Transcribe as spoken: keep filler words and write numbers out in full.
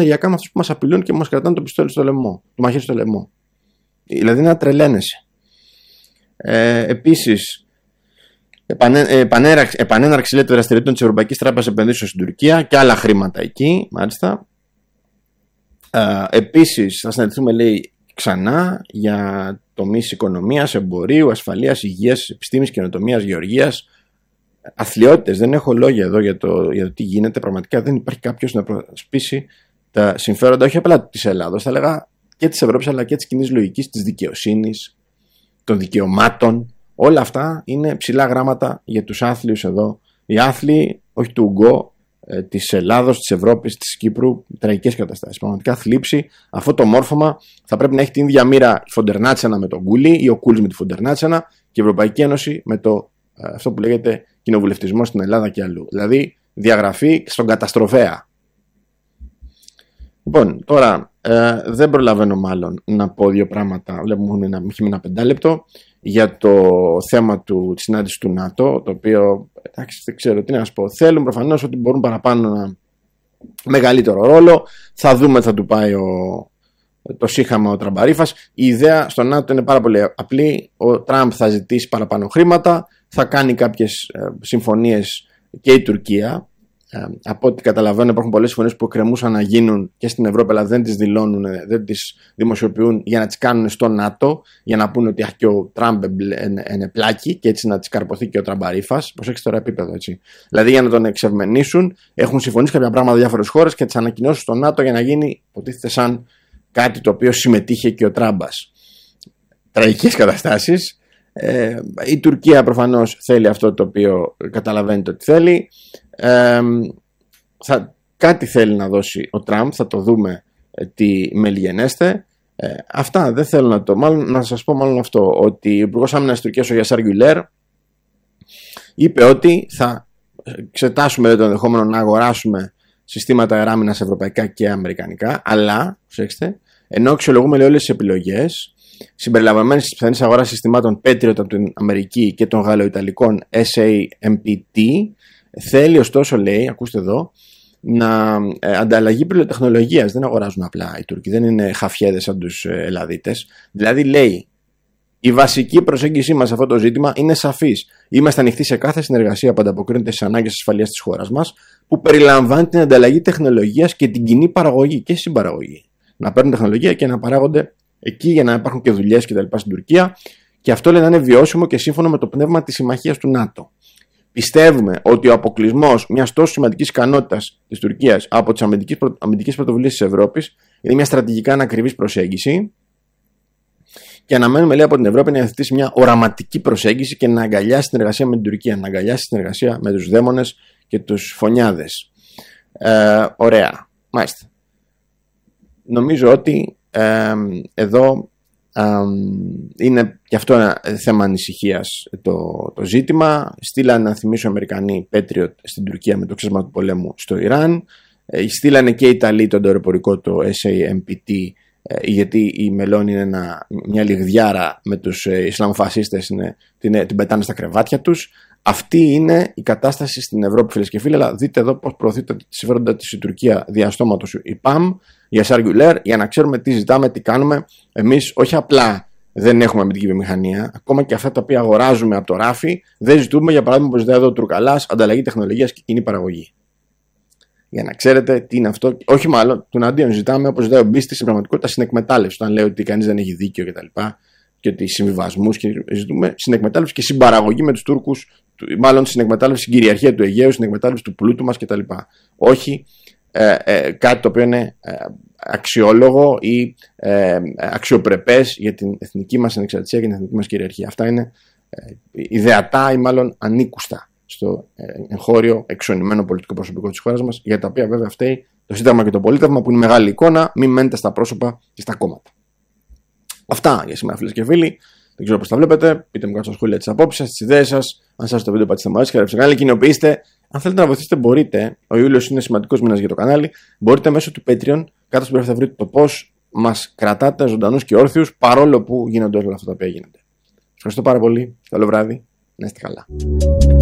ενεργειακά με αυτούς που μας απειλούν και μας κρατάνε το πιστόλι στο λαιμό, το μαχαίρι στο λαιμό. Δηλαδή να τρελαίνεσαι. Ε, επίσης, επανε, επανέναρξη, επανέναρξη λέει, των δραστηριοτήτων της Ευρωπαϊκής Τράπεζας Επενδύσεων στην Τουρκία και άλλα χρήματα εκεί, μάλιστα. Ε, επίσης, θα συναντηθούμε, λέει, ξανά για τομείς οικονομίας, εμπορίου, ασφαλείας, υγείας, επιστήμης, καινοτομίας, γεωργίας. Αθλιότητες, δεν έχω λόγια εδώ για το, για το τι γίνεται. Πραγματικά δεν υπάρχει κάποιος να προσπίσει τα συμφέροντα, όχι απλά της Ελλάδος, θα έλεγα και της Ευρώπης, αλλά και της κοινής λογικής, της δικαιοσύνης, των δικαιωμάτων. Όλα αυτά είναι ψηλά γράμματα για τους άθλιους εδώ. Οι άθλοι, όχι του Ουγκό, ε, της Ελλάδος, της Ευρώπης, της Κύπρου, τραγικές καταστάσεις. Πραγματικά θλίψη. Αυτό το μόρφωμα θα πρέπει να έχει την ίδια μοίρα η Φοντερνάτσενα με τον Κούλι ή ο Κούλης με τη Φοντερνάτσενα και η Ευρωπαϊκή Ένωση με το, ε, αυτό που λέγεται κοινοβουλευτισμό στην Ελλάδα και αλλού. Δηλαδή διαγραφή στον καταστροφέα. Λοιπόν, τώρα ε, δεν προλαβαίνω μάλλον να πω δύο πράγματα. Βλέπουμε ένα, ένα πεντάλεπτο για το θέμα του, της συνάντησης του ΝΑΤΟ, το οποίο εντάξει, δεν ξέρω τι να σας πω. Θέλουν προφανώς ότι μπορούν παραπάνω να μεγαλύτερο ρόλο. Θα δούμε, θα του πάει ο, το σύγχαμα ο Τραμπαρίφας. Η ιδέα στο ΝΑΤΟ είναι πάρα πολύ απλή. Ο Τραμπ θα ζητήσει παραπάνω χρήματα, θα κάνει κάποιες ε, συμφωνίες και η Τουρκία. Ε, από ό,τι καταλαβαίνω, υπάρχουν πολλές συμφωνίες που εκκρεμούσαν να γίνουν και στην Ευρώπη, αλλά δεν τις δηλώνουν, δεν τις δημοσιοποιούν για να τις κάνουν στο ΝΑΤΟ, για να πούνε ότι αχ, και ο Τραμπ είναι πλάκι και έτσι να τις καρποθεί και ο Τραμπαρίφας. Προσέξτε τώρα επίπεδο, έτσι. Δηλαδή για να τον εξευμενήσουν, έχουν συμφωνήσει κάποια πράγματα διάφορες χώρες και τις ανακοινώσουν στο ΝΑΤΟ για να γίνει, υποτίθεται, σαν κάτι το οποίο συμμετείχε και ο Τράμπας. Τραγικές καταστάσεις. Ε, η Τουρκία προφανώς θέλει αυτό το οποίο καταλαβαίνετε ότι θέλει. Ε, θα, κάτι θέλει να δώσει ο Τραμπ, θα το δούμε ε, τι μελιγενέστε. Ε, αυτά δεν θέλω να το. Μάλλον να σας πω μάλλον αυτό, ότι ο Υπουργός Άμυνας της Τουρκίας, ο Γιασάρ Γκουλέρ, είπε ότι θα εξετάσουμε το ενδεχόμενο να αγοράσουμε συστήματα αεράμυνας ευρωπαϊκά και αμερικανικά, αλλά, προσέξτε, ενώ αξιολογούμε όλες τις επιλογές συμπεριλαμβανομένης της πιθανής αγοράς συστημάτων Patriot από την Αμερική και των γαλλοϊταλικών ες έι εμ πι τι, θέλει ωστόσο, λέει, ακούστε εδώ, να ε, ανταλλαγή πληροτεχνολογίας. Δεν αγοράζουν απλά οι Τούρκοι, δεν είναι χαφιέδες σαν τους ε, Ελλαδίτες. Δηλαδή, λέει, η βασική προσέγγιση μας σε αυτό το ζήτημα είναι σαφής. Είμαστε ανοιχτοί σε κάθε συνεργασία που ανταποκρίνεται στις ανάγκες ασφαλείας της χώρας μας, που περιλαμβάνει την ανταλλαγή τεχνολογίας και την κοινή παραγωγή και συμπαραγωγή. Να παίρνουν τεχνολογία και να παράγονται εκεί για να υπάρχουν και δουλειές και τα λοιπά στην Τουρκία. Και αυτό, λέει, να είναι βιώσιμο και σύμφωνο με το πνεύμα της συμμαχίας του ΝΑΤΟ. Πιστεύουμε ότι ο αποκλεισμός μιας τόσο σημαντικής ικανότητας της Τουρκίας από τις αμυντικές πρωτοβουλίες της Ευρώπης είναι μια στρατηγικά ανακριβής προσέγγιση και αναμένουμε, λέει, από την Ευρώπη να υιοθετήσει μια οραματική προσέγγιση και να αγκαλιάσει συνεργασία με την Τουρκία, να αγκαλιάσει συνεργασία με τους δαίμονες και τους φωνιάδες. Ε, ωραία. Μάλιστα. Νομίζω ότι ε, εδώ ε, είναι και αυτό ένα θέμα ανησυχίας το, το ζήτημα. Στείλανε, να θυμίσω, οι Αμερικανοί Patriot στην Τουρκία με το ξέσμα του πολέμου στο Ιράν. Ε, στείλανε και οι Ιταλοί το αεροπορικό, το ες έι εμ πι τι, ε, γιατί η Μελώνη είναι ένα, μια λιγδιάρα με τους ε, Ισλαμοφασίστες, είναι, την, την πετάνε στα κρεβάτια τους. Αυτή είναι η κατάσταση στην Ευρώπη, φίλες και φίλοι. Αλλά δείτε εδώ πώς προωθείται τη συμφέροντα της η Τουρκία διαστόματος η ΠΑΜ, η Γιασάρ Γκουλέρ, για να ξέρουμε τι ζητάμε, τι κάνουμε. Εμείς όχι απλά δεν έχουμε αμυντική βιομηχανία, ακόμα και αυτά τα οποία αγοράζουμε από το ράφι, δεν ζητούμε, για παράδειγμα, όπως ζητάει εδώ ο Τουρκαλάς, ανταλλαγή τεχνολογίας και κοινή παραγωγή. Για να ξέρετε τι είναι αυτό. Όχι, μάλλον, τον αντίον ζητάμε, όπως ζητάει ο Μπίστης, στην πραγματικότητα συνεκμετάλλευση. Όταν λέει ότι κανείς δεν έχει δίκιο κτλ. Και ότι συμβιβασμούς, και ζητούμε συνεκμετάλλευση και συμπαραγωγή με τους Τούρκους, μάλλον συνεκμετάλλευση στην κυριαρχία του Αιγαίου, συνεκμετάλλευση του πλούτου μας κτλ. Όχι ε, ε, κάτι το οποίο είναι ε, αξιόλογο ή ε, αξιοπρεπές για την εθνική μας ανεξαρτησία και την εθνική μας κυριαρχία. Αυτά είναι ε, ιδεατά ή μάλλον ανήκουστα στο ε, εγχώριο εξονημένο πολιτικό προσωπικό της χώρας μας, για τα οποία βέβαια φταίει το Σύνταγμα και το Πολίτευμα, που είναι μεγάλη εικόνα, μην μένετε στα πρόσωπα και στα κόμματα. Αυτά για σήμερα, φίλες και φίλοι. Δεν ξέρω πώς τα βλέπετε. Πείτε μου κάτω στα σχόλια τις απόψεις σας, τις ιδέες σας. Αν σας το βίντεο πατήστε μου αρέσει, χαρέψτε το κανάλι, κοινοποιήστε. Αν θέλετε να βοηθήσετε, μπορείτε. Ο Ιούλιος είναι σημαντικός μήνας για το κανάλι. Μπορείτε μέσω του Patreon. Κάτω στην περίπτωση θα βρείτε το πώς μας κρατάτε ζωντανούς και όρθιους, παρόλο που γίνονται όλα αυτά τα οποία γίνονται. Ευχαριστώ πάρα πολύ. Καλό βράδυ. Να είστε καλά.